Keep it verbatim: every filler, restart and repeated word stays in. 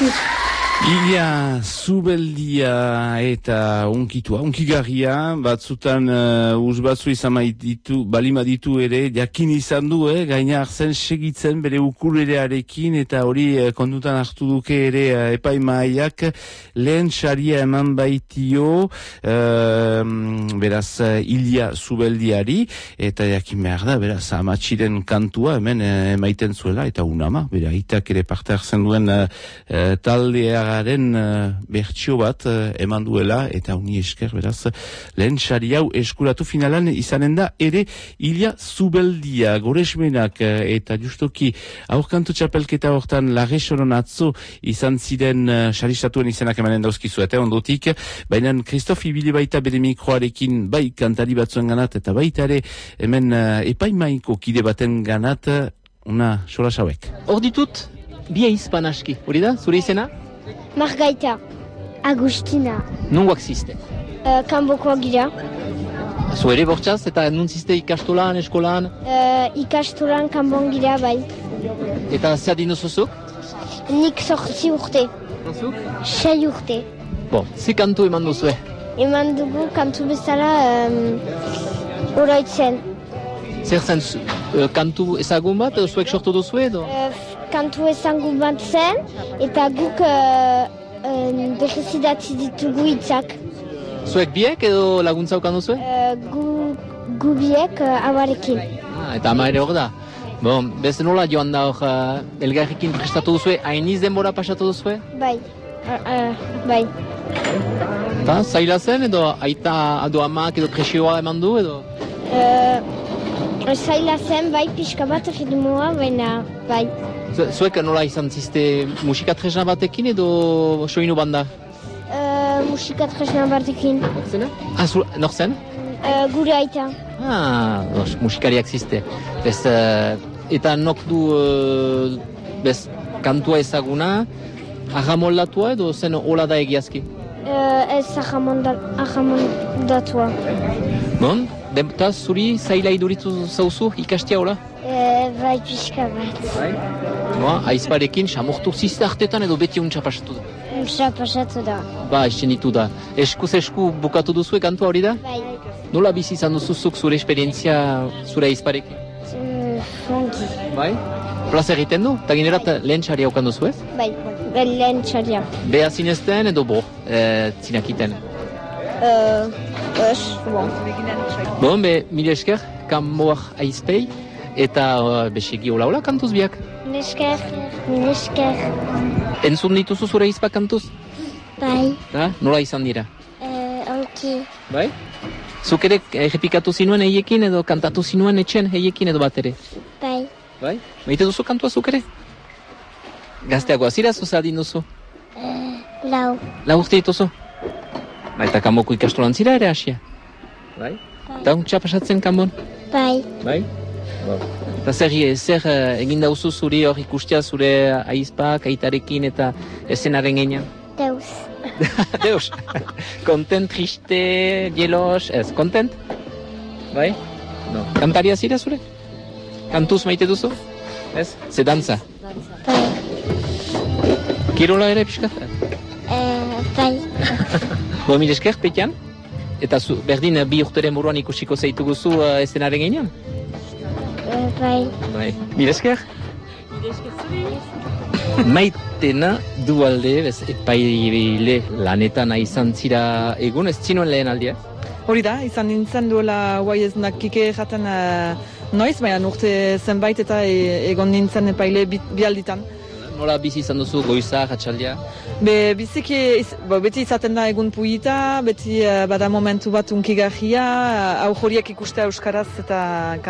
Ia zubeldia eta unkitua, unkigarria, batzutan uh, uz batzu izan ditu, balima ditu ere, jakin izan du, eh, gaina arzen segitzen bere ukulerearekin eta hori eh, kondutan hartu duke ere uh, epaimaiak lehen saria eman baitio, uh, beraz, uh, Ilia zubeldiari, eta jakin behar da, beraz, amatxiren kantua hemen uh, emaiten zuela, eta unama, bera, itak ere parte hartzen duen uh, uh, taldea garen uh, bertsio bat uh, eman duela eta uni esker beraz lehen sari hau eskuratu finalan izanen da ere Ilia zubeldia goresmenak uh, eta justoki aurkantu txapelketa hortan Larresoron atzo izan ziren uh, saristatuen izenak emanen dauzkizu eta ondotik baina Kristof ibili baita bere mikroarekin bai kantari batzuen ganat eta baita ere hemen uh, epaimaiko kide baten ganat uh, una sola sauek. Hor ditut bi aizpan aski, hori da, zure izena? Margaita, Agustina. Nungoak ziste? Uh, Kanbokoak gira. Zu ere bortxaz eta nun ziste ikastolan, eskolan? Uh, ikastolan kanbon gira bai. Eta zer dino zuzuk? Nik zortzi urte. Zuzuk? Sei urte. Bo, ze kantu eman duzue? Eman dugu kantu bezala um, oroitzen. Zer zen uh, kantu ezagun bat, edo zuek sortu duzue edo? Uh, kantu ezagun bat zen, eta guk uh, um, behizidatzi ditugu hitzak. Zuek biek edo laguntza ukan duzue? Uh, gu, gu biek uh, abarekin. Ah, eta ama ere hor da. Bon, bez nola joan da hor uh, elgarrekin prestatu duzue, hainiz denbora pasatu duzue? Bai, uh, uh, bai. Eta zaila zen edo aita edo amak edo presioa eman du edo? Uh, zaila zen, bai, pixka bat ritmoa, baina bai. Zuek nola izan ziste musika tresna batekin edo soinu banda? Uh, musika tresna batekin. Norzena? Ah, zu, nor zen? Uh, gure aita. Ah, nos, musikariak ziste. Bez, uh, eta nok du uh, bez, kantua ezaguna, ahamoldatua edo zen hola da egiazki? Uh, ez ahamondatua. Bon, eta zuri zaila iduritu zauzu ikastia hola? Uh, bai, pixka bat. Bai? Boa, aizparekin, samortu zizte artetan edo beti untsa pasatu da? Untsa pasatu da. Ba, estenitu da. Eskuz esku bukatu duzue kantua hori da? Bai. Nola bizi izan duzuzuk zure esperientzia zure aizparekin? Uh, Fongi. Bai? Plaza egiten du? Eta ginerat lehen txaria ukan duzu ez? Bai, lehen txaria. Beha zinezten edo bo, e, zinakiten? Uh, ez, bon. Bon, be, mila esker, kanboak aizpei, eta uh, besegi hola hola kantuz biak. Nesker, nesker. Entzun dituzu zure aizpak kantuz? Bai. Ha? Nola izan dira? Uh, onki. Bai? Zuk ere errepikatu zinuen eiekin edo kantatu zinuen etxen eiekin edo bat ere? Bai. Bai? Maite duzu kantua zuk ere? Gazteagoa zira zuzadin duzu? Uh, lau. Lau urte dituzu? Ba, eta kanboko ikastolan zira ere hasia? Bai? Eta untsa pasatzen kanbon? Bai. Bai? Ba. Eta zer, zer uh, egin dauzu zuri hor ikustia zure aizpak, aitarekin eta esenaren gainean? Deus. Deus. Kontent, triste, jelos, ez, kontent? Bai? No. Kantaria zira zure? Kantuz maite duzu? Ez? Ze dantza? Bai. Kirola ere pixkat? Uh, bai. Bo, mil esker, petian? Eta zu, berdin bi urteren buruan ikusiko zaituguzu uh, esenaren gainean? Uh, bai. Bai. Mil esker? Mil esker zuri. Maitena du alde, bez, epaile lanetan izan zira egun, ez zinuen lehen aldia? Hori da, izan nintzen duela guai ez nakike jaten uh, noiz, baina urte zenbait eta e, egon nintzen epaile bi, bi alditan. Nola bizi izan duzu goiza, ratxaldia? Be, biziki, iz, bo, beti izaten da egun puita, beti uh, bada momentu bat unkigarria, uh, aujoriak ikustea euskaraz eta